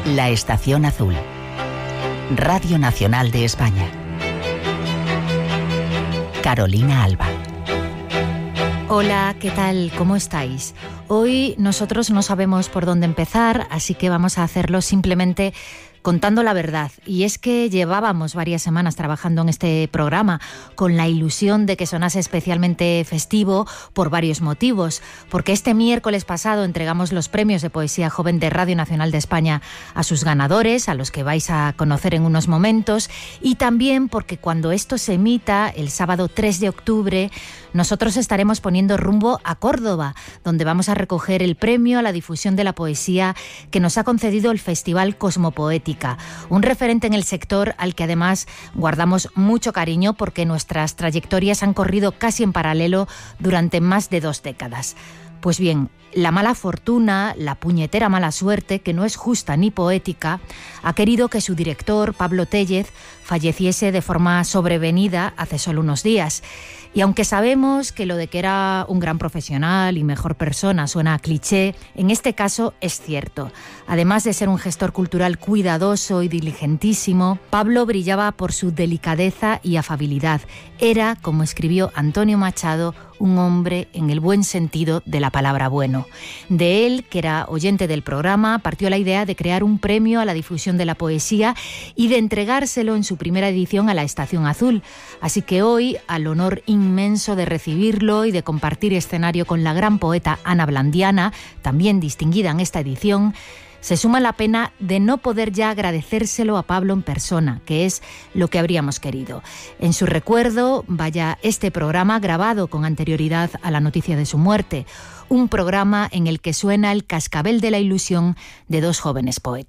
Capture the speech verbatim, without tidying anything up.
La Estación Azul. Radio Nacional de España. Carolina Alba. Hola, ¿qué tal? ¿Cómo estáis? Hoy nosotros no sabemos por dónde empezar, así que vamos a hacerlo simplemente contando la verdad. Y es que llevábamos varias semanas trabajando en este programa con la ilusión de que sonase especialmente festivo por varios motivos. Porque este miércoles pasado entregamos los premios de poesía joven de Radio Nacional de España a sus ganadores, a los que vais a conocer en unos momentos. Y también porque cuando esto se emita, el sábado tres de octubre, nosotros estaremos poniendo rumbo a Córdoba, donde vamos a recoger el premio a la difusión de la poesía que nos ha concedido el Festival Cosmopoética, un referente en el sector al que además guardamos mucho cariño porque nuestras trayectorias han corrido casi en paralelo durante más de dos décadas. Pues bien, la mala fortuna, la puñetera mala suerte, que no es justa ni poética, ha querido que su director, Pablo Tellez, falleciese de forma sobrevenida hace solo unos días. Y aunque sabemos que lo de que era un gran profesional y mejor persona suena a cliché, en este caso es cierto. Además de ser un gestor cultural cuidadoso y diligentísimo, Pablo brillaba por su delicadeza y afabilidad. Era, como escribió Antonio Machado, un hombre en el buen sentido de la palabra bueno. De él, que era oyente del programa, partió la idea de crear un premio a la difusión de la poesía y de entregárselo en su primera edición a la Estación Azul. Así que hoy, al honor inmenso de recibirlo y de compartir escenario con la gran poeta Ana Blandiana, también distinguida en esta edición, se suma la pena de no poder ya agradecérselo a Pablo en persona, que es lo que habríamos querido. En su recuerdo, vaya este programa grabado con anterioridad a la noticia de su muerte, un programa en el que suena el cascabel de la ilusión de dos jóvenes poetas.